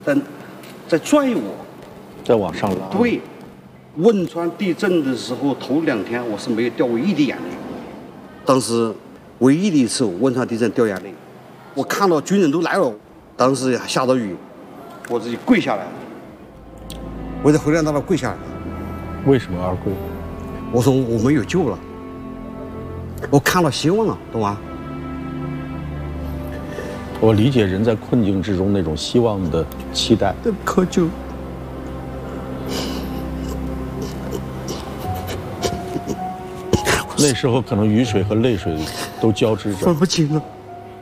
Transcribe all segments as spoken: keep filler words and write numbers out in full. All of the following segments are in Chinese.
在在拽我， 在往上拉。 对，汶川地震的时候头两天我是没有掉过一滴眼泪，当时唯一的一次汶川地震掉眼泪，我看到军人都来了，当时下着雨，我自己跪下来了，我在回来那儿跪下来了。 为什么而跪？ 我说我没有救了，我看到希望了，懂吗？ 我理解人在困境之中那种希望的期待， 渴求。 那时候可能雨水和泪水都交织着， 分不清了。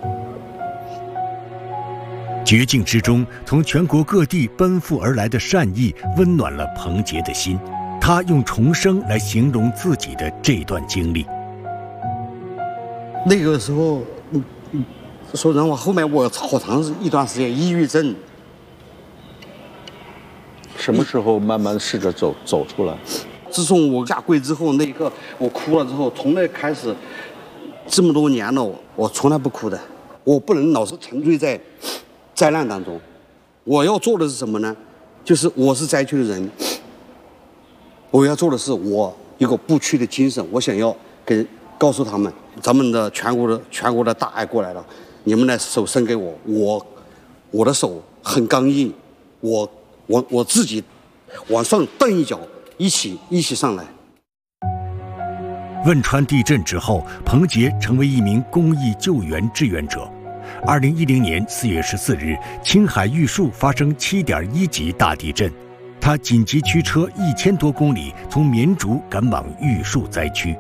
绝境之中，从全国各地奔赴而来的善意，温暖了彭杰的心。他用重生来形容自己的这段经历。 那个时候，嗯嗯，说人话，后面我好长一段时间抑郁症。 什么时候慢慢试着走走出来？ 自从我下跪之后，那一刻我哭了之后，从那开始，这么多年了，我从来不哭的。我不能老是沉醉在灾难当中。我要做的是什么呢？就是我是灾区的人，我要做的是我一个不屈的精神。我想要给告诉他们，咱们的全国的全国的大爱过来了，你们的手伸给我，我我的手很刚硬，我我我自己往上蹬一脚。一起一起上来。 汶川地震之后，彭杰成为一名公益救援志愿者。二零一零年四月十四日，青海玉树发生七点一级大地震，他紧急驱车一千多公里，从绵竹赶往玉树灾区。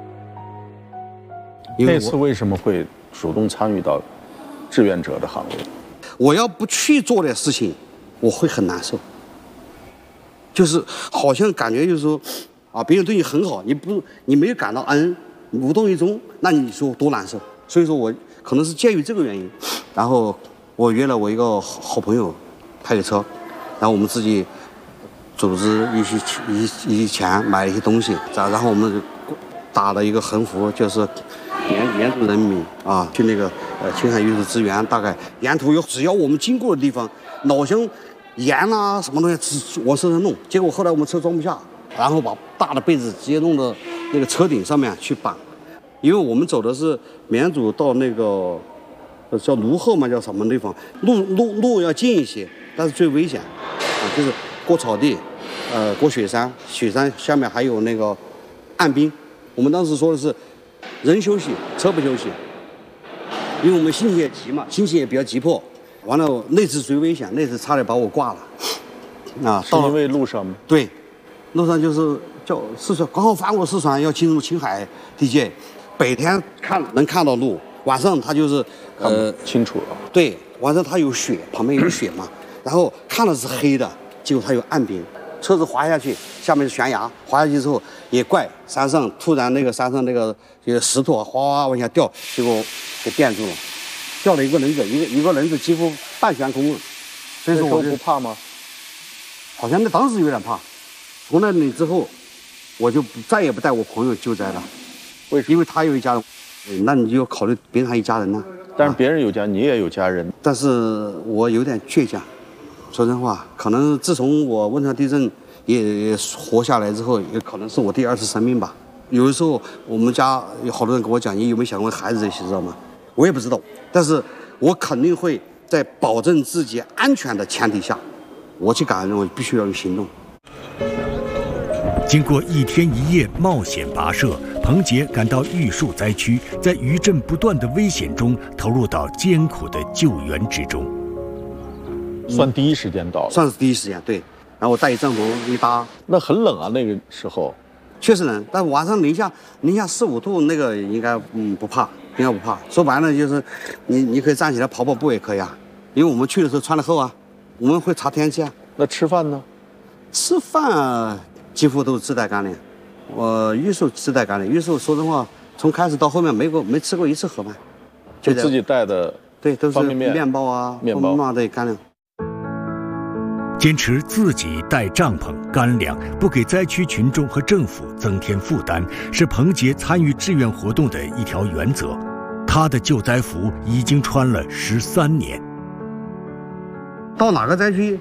那次为什么会主动参与到志愿者的行列？ 我要不去做点事情，我会很难受。就是好像感觉就是说，啊，别人对你很好，你不你没有感到恩，无动于衷，那你说多难受。所以说我可能是介于这个原因，然后我约了我一个好朋友，开个车，然后我们自己组织一些一一些钱买了一些东西，然后我们就打了一个横幅，就是沿沿途人民啊去那个呃青海玉树支援，大概沿途有只要我们经过的地方，老乡。盐啊，什么东西往车上弄，结果后来我们车装不下，然后把大的被子直接弄到那个车顶上面去绑，因为我们走的是绵竹到那个叫卢后嘛，叫什么地方，路路路要近一些，但是最危险啊，就是过草地，呃，过雪山，雪山下面还有那个岸冰。我们当时说的是人休息，车不休息，因为我们心情也急嘛，心情也比较急迫。完了，那次最危险，那次差点把我挂了，啊！ 是因为路上吗？ 对，路上就是叫四川，刚好翻过四川要进入青海地界，白天看能看到路，晚上它就是呃清楚了。 对，晚上它有雪，旁边有雪嘛，然后看的是黑的，结果它有岸冰，车子滑下去，下面是悬崖，滑下去之后也怪山上突然那个山上那个有石头啊哗哗往下掉，结果给垫住了。掉了一个人子，一个一个人子几乎半悬空了，所以说我不怕吗？ 好像那当时有点怕。从那里之后，我就不再也不带我朋友救灾了。 为什么？ 因为他有一家人，那你就要考虑别人还一家人呢。 但是别人有家，你也有家人。 但是我有点倔强，说真话，可能自从我汶川地震也活下来之后，也可能是我第二次生命吧。有的时候我们家有好多人跟我讲，你有没有想过孩子这些，知道吗？我也不知道，但是我肯定会在保证自己安全的前提下，我去感恩，我必须要有行动。 经过一天一夜冒险跋涉，彭杰赶到玉树灾区，在余震不断的危险中，投入到艰苦的救援之中。 算第一时间到了， 算是第一时间，对。然后我带一帐篷一搭， 那很冷啊，那个时候。 确实冷，但晚上零下零下四五度，那个应该嗯不怕。应该不怕，说白了就是，你你可以站起来跑跑步也可以啊，因为我们去的时候穿的厚啊，我们会查天气啊。 那吃饭呢？ 吃饭几乎都是自带干粮，我玉树自带干粮，玉树说真话，从开始到后面没过没吃过一次盒饭， 就自己带的， 对，都是方便面、 面包啊、 面包啊对干粮。 坚持自己带帐篷、干粮，不给灾区群众和政府增添负担，是彭杰参与志愿活动的一条原则。他的救灾服已经穿了十三年。 到哪个灾区